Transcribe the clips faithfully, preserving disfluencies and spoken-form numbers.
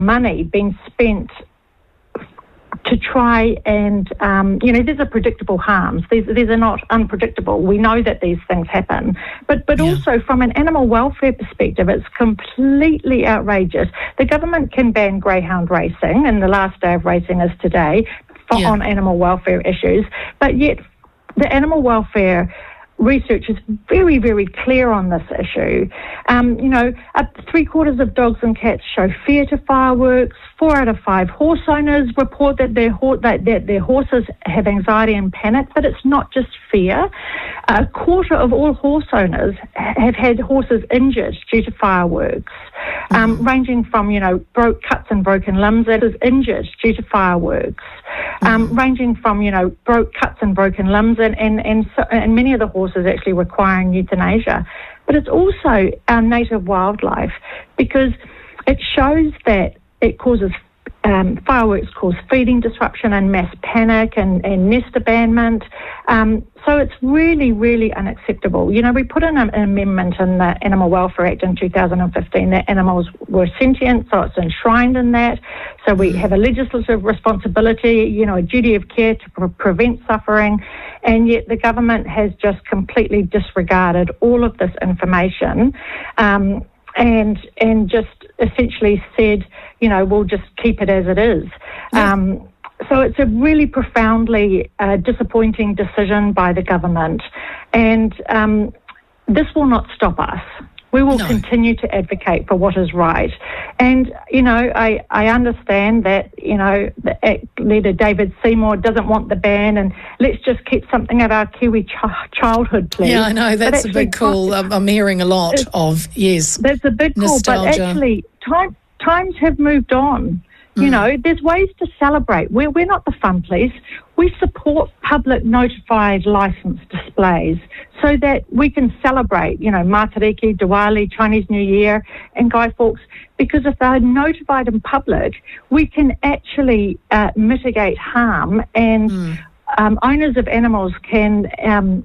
money being spent to try and, um, you know, these are predictable harms. These, these are not unpredictable. We know that these things happen. But but Yeah. also from an animal welfare perspective, it's completely outrageous. The government can ban greyhound racing, and the last day of racing is today, for, Yeah. on animal welfare issues. But yet the animal welfare research is very, very clear on this issue. Um, you know, up to three quarters of dogs and cats show fear to fireworks. Four out of five horse owners report that their, ho- that, that their horses have anxiety and panic, but it's not just fear. A quarter of all horse owners have had horses injured due to fireworks, um, mm-hmm. ranging from, you know, broke cuts and broken limbs that is injured due to fireworks, um, mm-hmm. ranging from, you know, broke cuts and broken limbs and, and, and, so, and many of the horses actually requiring euthanasia. But it's also our native wildlife, because it shows that it causes um, fireworks cause feeding disruption and mass panic and, and nest abandonment. Um, so it's really, really unacceptable. You know, we put in an amendment in the Animal Welfare Act in two thousand fifteen that animals were sentient, so it's enshrined in that. So we have a legislative responsibility, you know, a duty of care to pre- prevent suffering, and yet the government has just completely disregarded all of this information, um, and and just essentially said, you know, we'll just keep it as it is. Yeah. Um, so it's a really profoundly uh, disappointing decision by the government, and um, this will not stop us. We will No. continue to advocate for what is right. And, you know, I, I understand that, you know, the Act leader David Seymour doesn't want the ban, and let's just keep something of our Kiwi ch- childhood, please. Yeah, I know, that's a actually, big call. I'm, I'm hearing a lot of, yes. That's a big call, nostalgia. but actually time, times have moved on. You Mm. know, there's ways to celebrate. We're, we're not the fun police. We support public notified licence displays so that we can celebrate, you know, Matariki, Diwali, Chinese New Year and Guy Fawkes, because if they're notified in public, we can actually uh, mitigate harm, and Mm. um, owners of animals can um,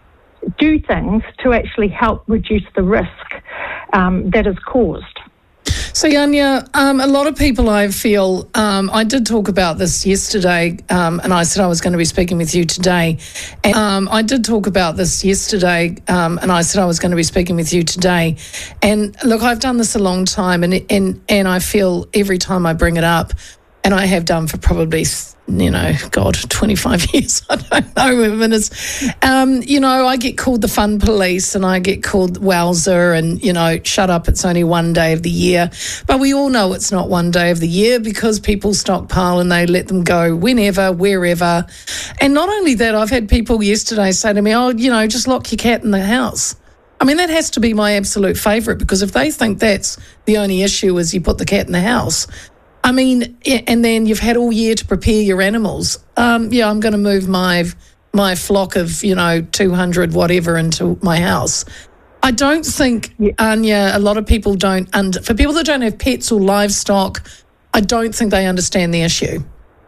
do things to actually help reduce the risk um, that is caused. So, Yanya, um, a lot of people, I feel, um, I did talk about this yesterday, um, and I said I was going to be speaking with you today. And, um, I did talk about this yesterday, um, and I said I was going to be speaking with you today. And look, I've done this a long time, and and and I feel every time I bring it up, and I have done for probably, you know, God, twenty-five years, I don't know, minutes. Um, you know, I get called the fun police, and I get called wowzer, and, you know, shut up, it's only one day of the year. But we all know it's not one day of the year, because people stockpile and they let them go whenever, wherever. And not only that, I've had people yesterday say to me, oh, you know, just lock your cat in the house. I mean, that has to be my absolute favourite, because if they think that's the only issue is you put the cat in the house, I mean, and then you've had all year to prepare your animals. Um, yeah, I'm going to move my my flock of, you know, two hundred whatever into my house. I don't think, Yeah. Anya, a lot of people don't, under, for people that don't have pets or livestock, I don't think they understand the issue.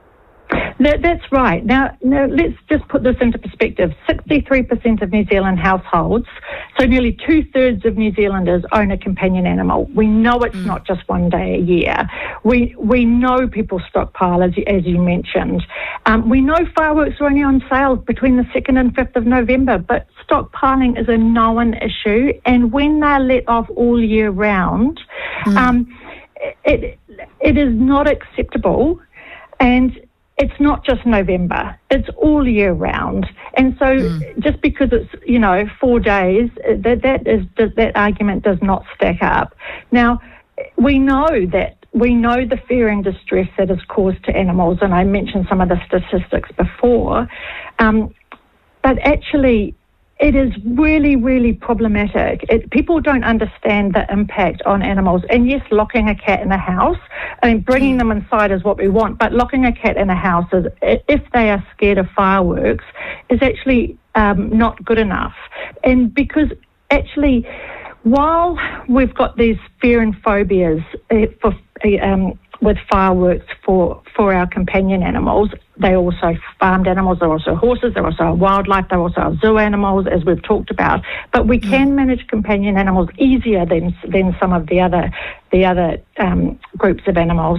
That, that's right. Now, now, let's just put this into perspective. sixty-three percent of New Zealand households, so nearly two-thirds of New Zealanders own a companion animal. We know it's mm. not just one day a year. We we know people stockpile, as you, as you mentioned. Um, we know fireworks are only on sale between the second and fifth of November, but stockpiling is a known issue, and when they're let off all year round, mm. um, it it is not acceptable, and it's not just November, it's all year round. And so mm. just because it's, you know, four days, that that is that argument does not stack up. Now, we know that we know the fear and distress that is caused to animals, and I mentioned some of the statistics before, um, but actually it is really, really problematic. It, people don't understand the impact on animals. And yes, locking a cat in a house and bringing them inside is what we want, but locking a cat in a house, is, if they are scared of fireworks, is actually um, not good enough. And because actually, while we've got these fear and phobias uh, for um, with fireworks for, for our companion animals, they're also farmed animals, they're also horses, they're also wildlife, they're also our zoo animals, as we've talked about. But we can manage companion animals easier than than some of the other the other um, groups of animals.